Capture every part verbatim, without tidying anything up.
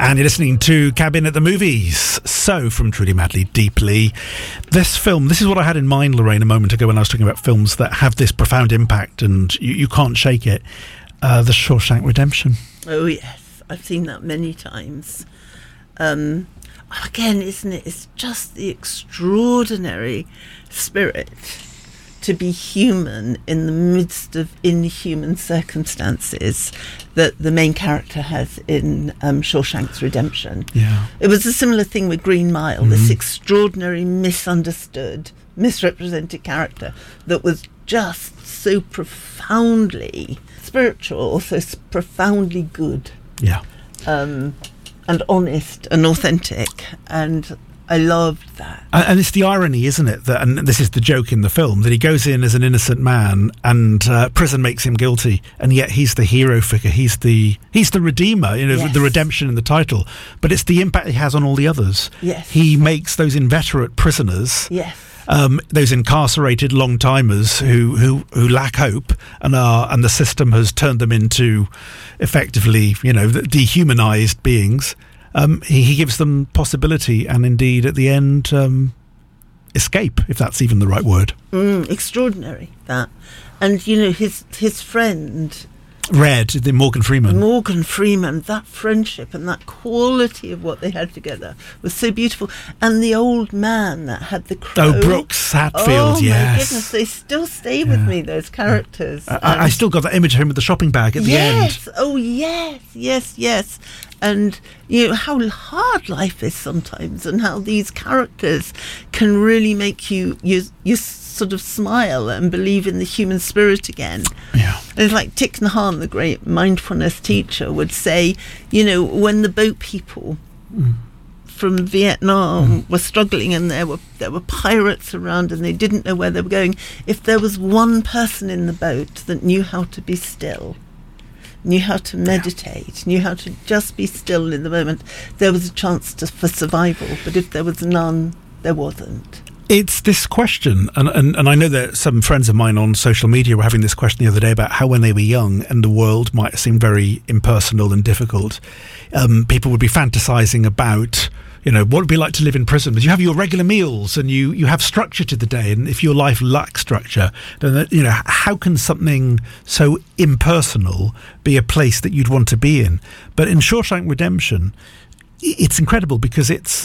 And you're listening to Cabin at the Movies. So, from Truly Madly Deeply, this film, this is what I had in mind, Lorraine, a moment ago when I was talking about films that have this profound impact and you, you can't shake it. Uh, The Shawshank Redemption. Oh, yes. I've seen that many times. Um, again, isn't it? It's just the extraordinary spirit to be human in the midst of inhuman circumstances that the main character has in um, Shawshank's Redemption. Yeah. It was a similar thing with Green Mile, mm-hmm. this extraordinary, misunderstood, misrepresented character that was just so profoundly spiritual, also profoundly good. Yeah. Um, and honest and authentic. And I loved that. And it's the irony, isn't it, that, and this is the joke in the film, that he goes in as an innocent man and uh, prison makes him guilty, and yet he's the hero figure, he's the he's the redeemer, you know, yes. the redemption in the title. But it's the impact he has on all the others. Yes. He makes those inveterate prisoners, yes. um, those incarcerated long-timers who, who, who lack hope, and are and the system has turned them into effectively, you know, dehumanized beings. Um, he, he gives them possibility and indeed at the end um, escape, if that's even the right word. Mm, extraordinary, that. And, you know, his his friend... Red, the Morgan Freeman. Morgan Freeman, that friendship and that quality of what they had together was so beautiful. And the old man that had the crow. Oh, Brooks Hatfield, oh, yes. Oh, my goodness, they still stay with yeah. me, those characters. I, I, I still got that image of him with the shopping bag at the yes. end. Oh, yes, yes, yes. And, you know, how hard life is sometimes and how these characters can really make you, you, you sort of smile and believe in the human spirit again. Yeah. And it's like Thich Nhat Hanh, the great mindfulness teacher, would say, you know, when the boat people mm. from Vietnam mm. were struggling and there were there were pirates around and they didn't know where they were going, if there was one person in the boat that knew how to be still, knew how to meditate, knew how to just be still in the moment, there was a chance to, for survival. But if there was none, there wasn't. It's this question, and, and, and I know that some friends of mine on social media were having this question the other day about how when they were young and the world might seem very impersonal and difficult, um, people would be fantasizing about, you know, what it would be like to live in prison. But you have your regular meals and you, you have structure to the day. And if your life lacks structure, then, you know, how can something so impersonal be a place that you'd want to be in? But in Shawshank Redemption, it's incredible because it's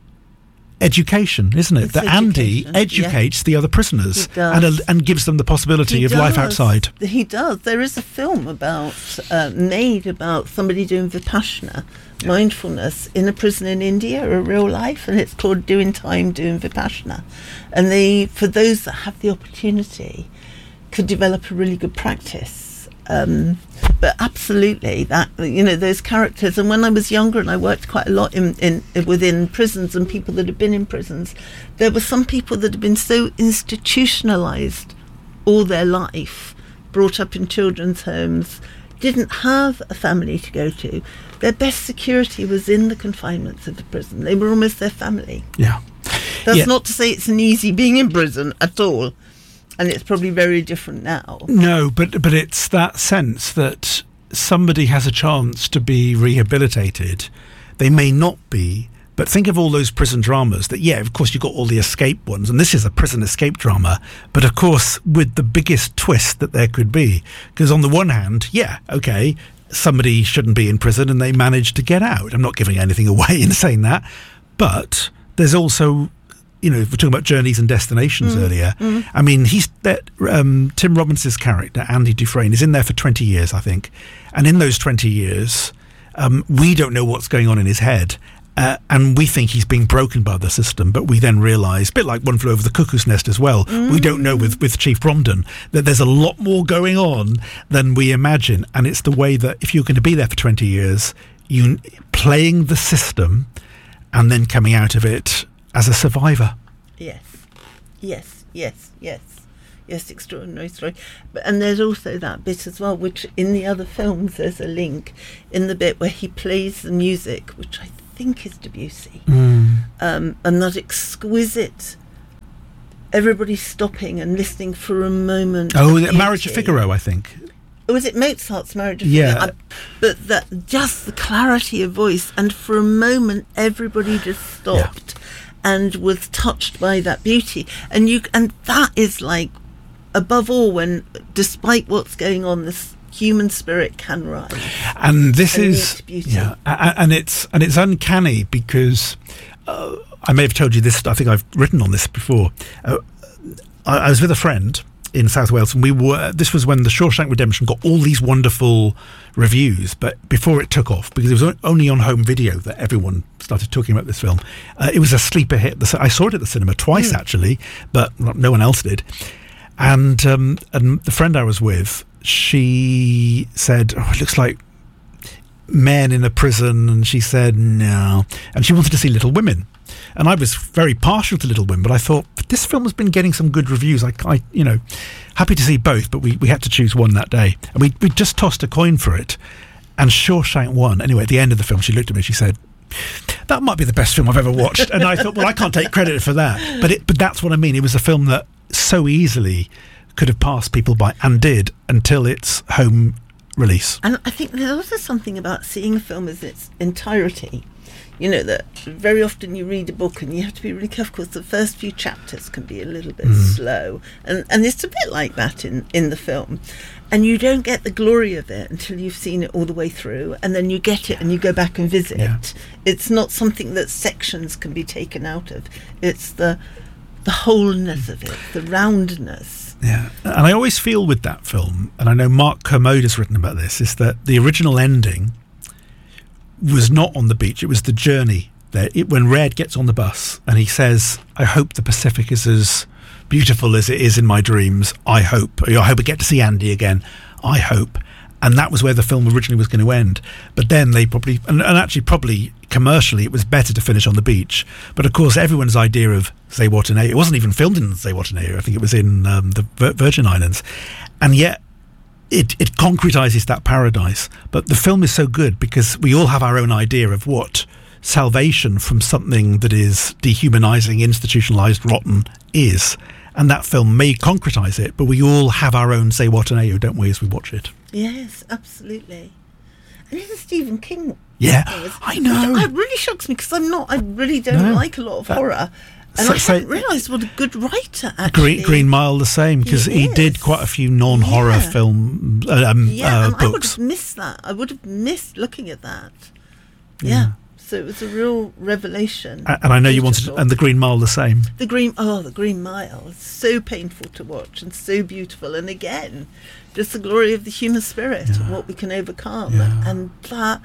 education, isn't it? It's that education. Andy educates yeah. the other prisoners and, uh, and gives them the possibility he of does. life outside. He does. There is a film about uh, made about somebody doing Vipassana, yeah. mindfulness, in a prison in India, a real life, and it's called Doing Time, Doing Vipassana. And they, for those that have the opportunity, could develop a really good practice. Um, but absolutely, that, you know, those characters. And when I was younger and I worked quite a lot in, in within prisons and people that had been in prisons, there were some people that had been so institutionalized all their life, brought up in children's homes, didn't have a family to go to. Their best security was in the confinements of the prison. They were almost their family. Yeah. That's yeah. not to say it's an easy being in prison at all. And it's probably very different now. No, but but it's that sense that somebody has a chance to be rehabilitated. They may not be, but think of all those prison dramas that, yeah, of course you've got all the escape ones, and this is a prison escape drama, but of course with the biggest twist that there could be. Because on the one hand, yeah, okay, somebody shouldn't be in prison and they managed to get out. I'm not giving anything away in saying that, but there's also... You know, if we're talking about journeys and destinations mm, earlier, mm. I mean, he's that um, Tim Robbins' character, Andy Dufresne, is in there for twenty years, I think. And in those twenty years, um, we don't know what's going on in his head. Uh, and we think he's being broken by the system, but we then realise, a bit like One Flew Over the Cuckoo's Nest as well, mm. we don't know with, with Chief Bromden that there's a lot more going on than we imagine. And it's the way that if you're going to be there for twenty years, you playing the system and then coming out of it as a survivor. Yes, yes, yes, yes, yes, extraordinary story. But, and there's also that bit as well, which in the other films there's a link in the bit where he plays the music, which I think is Debussy, mm. um, and that exquisite, everybody stopping and listening for a moment. Oh, Marriage of Figaro, I think. was it Mozart's Marriage of Yeah. Fame? But that just the clarity of voice, and for a moment everybody just stopped and was touched by that beauty. And you and that is like, above all, when despite what's going on, this human spirit can rise. And this and is beauty. yeah, a- and it's and it's uncanny because uh, I may have told you this. I think I've written on this before. Uh, I, I was with a friend in South Wales, and we were. This was when The Shawshank Redemption got all these wonderful reviews, but before it took off, because it was o- only on home video that everyone started talking about this film. Uh, it was a sleeper hit. The, I saw it at the cinema twice mm. actually, but no one else did. And um, and the friend I was with, she said, "Oh, it looks like men in a prison," and she said no, and she wanted to see Little Women. And I was very partial to Little Women, but I thought, this film has been getting some good reviews. I, I you know, happy to see both, but we, we had to choose one that day. And we we just tossed a coin for it, and Shawshank won. Anyway, at the end of the film, she looked at me, she said, that might be the best film I've ever watched. And I thought, well, I can't take credit for that. But it, but that's what I mean. It was a film that so easily could have passed people by, and did, until its home release. And I think there's also something about seeing a film as its entirety. You know, that very often you read a book and you have to be really careful because the first few chapters can be a little bit mm. slow. And and it's a bit like that in, in the film. And you don't get the glory of it until you've seen it all the way through. And then you get it and you go back and visit. Yeah. It's not something that sections can be taken out of. It's the the wholeness of it, the roundness. Yeah. And I always feel with that film, and I know Mark Kermode has written about this, is that the original ending was not on the beach, it was the journey there. It, when Red gets on the bus and he says, I hope the Pacific is as beautiful as it is in my dreams, I hope. I hope I get to see Andy again, I hope. And that was where the film originally was going to end. But then they probably, and, and actually probably commercially, it was better to finish on the beach. But of course, everyone's idea of Zewatanea, it wasn't even filmed in Zewatanea, I think it was in um, the Virgin Islands. And yet, It, it concretizes that paradise. But the film is so good because we all have our own idea of what salvation from something that is dehumanizing, institutionalized, rotten is. And that film may concretize it, but we all have our own Zewatanea, don't we, as we watch it? Yes, absolutely. And it's a Stephen King. Yeah, I know. It really shocks me because I'm not, I really don't no, like a lot of that, horror. And so, I hadn't realised what a good writer, actually. Green, Green Mile the same, because he, he did quite a few non-horror yeah. film uh, um, yeah, uh, and books. I would have missed that. I would have missed looking at that. Yeah. yeah. So it was a real revelation. And, and I know Beautiful. you wanted, and the Green Mile the same. The Green, oh, the Green Mile. It's so painful to watch and so beautiful. And again, just the glory of the human spirit yeah. and what we can overcome. Yeah. And that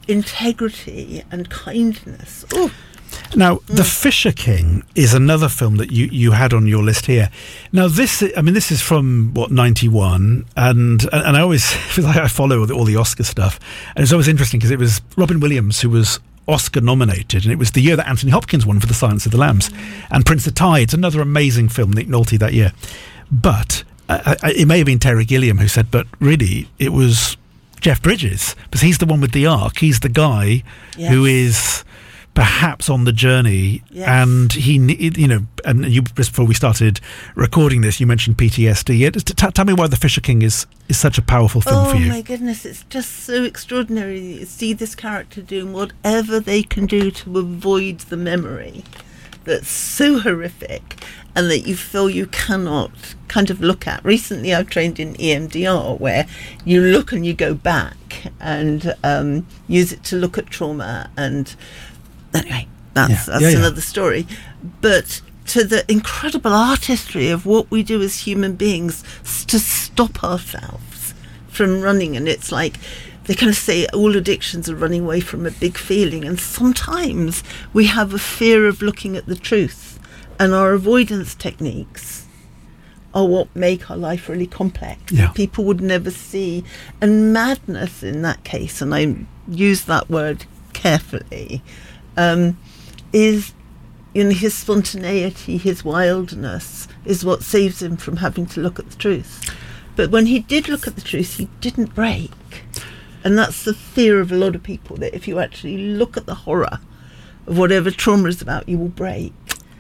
integrity and kindness. Oh. Now, mm. The Fisher King is another film that you, you had on your list here. Now, this, I mean, this is from, what, ninety-one, and and I always feel like I follow all the, all the Oscar stuff, and it's always interesting because it was Robin Williams who was Oscar nominated, and it was the year that Anthony Hopkins won for The Silence of the Lambs, mm. and Prince of Tides, another amazing film, Nick Nolte, that year. But uh, it may have been Terry Gilliam who said, but really, it was Jeff Bridges, because he's the one with the arc. He's the guy yes. who is perhaps on the journey, yes. and he, you know, and you just before we started recording this, you mentioned P T S D. Yeah, just t- tell me why The Fisher King is is such a powerful film oh, for you. Oh my goodness, it's just so extraordinary. You see this character doing whatever they can do to avoid the memory that's so horrific and that you feel you cannot kind of look at. Recently I've trained in E M D R, where you look and you go back and um, use it to look at trauma. And anyway, that's, yeah. that's yeah, yeah. another story. But to the incredible artistry of what we do as human beings s- to stop ourselves from running. And it's like, they kind of say all addictions are running away from a big feeling. And sometimes we have a fear of looking at the truth. And our avoidance techniques are what make our life really complex. Yeah. People would never see. And madness in that case, and I use that word carefully, um, is, you know, his spontaneity, his wildness is what saves him from having to look at the truth. But when he did look at the truth, he didn't break. And that's the fear of a lot of people, that if you actually look at the horror of whatever trauma is about, you will break.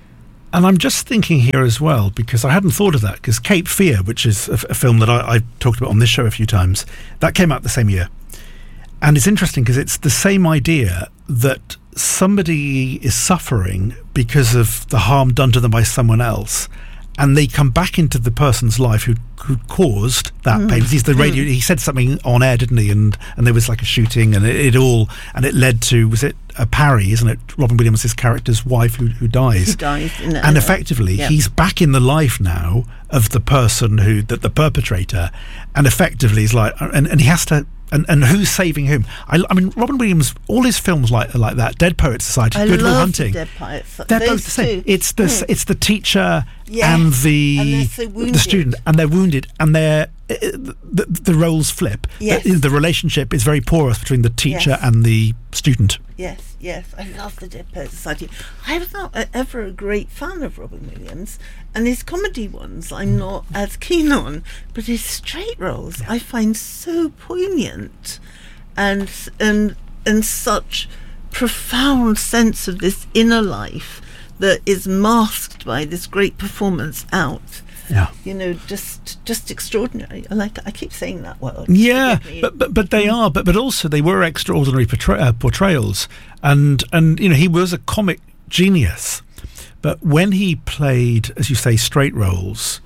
And I'm just thinking here as well, because I hadn't thought of that, because Cape Fear, which is a, a film that I, I talked about on this show a few times, that came out the same year. And it's interesting because it's the same idea that somebody is suffering because of the harm done to them by someone else, and they come back into the person's life who who caused that mm. pain. He's the radio. Mm. He said something on air, didn't he? And and there was like a shooting, and it, it all and it led to, was it a Parry? Isn't it Robin Williams' character's wife who who dies? Who dies, in and effectively, yeah. he's back in the life now of the person who that the perpetrator, and effectively he's like, and and he has to. And and who's saving whom? I, I mean, Robin Williams, all his films like like that. Dead Poets Society, I Good Will love Hunting. The Dead Poets. They're Those both the same. two. It's the Mm. it's the teacher Yes. and the And they're so wounded. the student, and they're wounded, and they're the, the, the roles flip. Yes. The, the relationship is very porous between the teacher Yes. and the student. Yes, yes, I love the Dead Poets Society. I was not a, ever a great fan of Robin Williams, and his comedy ones I'm not as keen on, but his straight roles I find so poignant, and and and such profound sense of this inner life that is masked by this great performance out. Yeah. You know, just just extraordinary. I like. I keep saying that word. Yeah, Forgive me. but, but but they are, but but also they were extraordinary portray- uh, portrayals, and and you know he was a comic genius, but when he played, as you say, straight roles,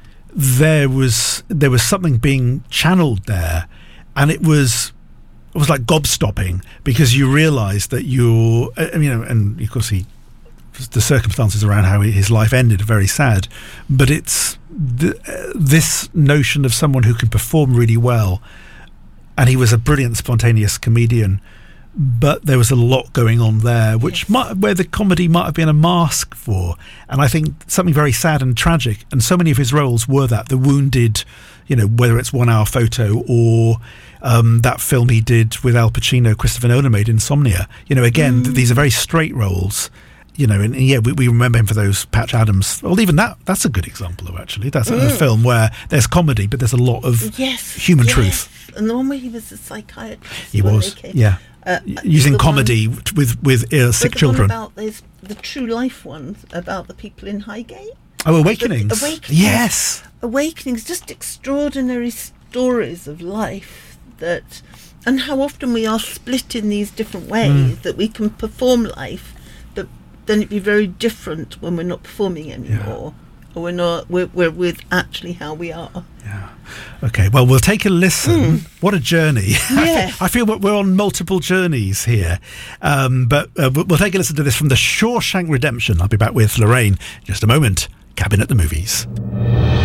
there was there was something being channeled there, and it was it was like gobstopping, because you realise that you're, uh, you know, and of course he. The circumstances around how his life ended are very sad, but it's th- uh, this notion of someone who can perform really well, and he was a brilliant spontaneous comedian, but there was a lot going on there which yes. might, where the comedy might have been a mask for, and I think something very sad and tragic, and so many of his roles were that, the wounded, you know, whether it's One Hour Photo or um, that film he did with Al Pacino, Christopher Nolan made, Insomnia, you know, again, Mm. th- these are very straight roles. You know, and, and yeah, we, we remember him for those Patch Adams. Well, even that, that's a good example, though, actually. That's a, Mm. a film where there's comedy, but there's a lot of yes, human yes. truth. And the one where he was a psychiatrist. He when was, they came- yeah. Uh, Using the comedy one, with, with uh, sick the children. One about this, the true life ones about the people in Highgate. Oh, Awakenings. The Awakenings. Yes. Awakenings, just extraordinary stories of life that, and how often we are split in these different ways Mm. that we can perform life, but then it'd be very different when we're not performing anymore, yeah. or we're not, we're, we're with actually how we are. Yeah. Okay, well, we'll take a listen. Mm. What a journey. Yes. I feel we're on multiple journeys here. Um, but uh, we'll take a listen to this from The Shawshank Redemption. I'll be back with Lorraine in just a moment. Cabin at the Movies.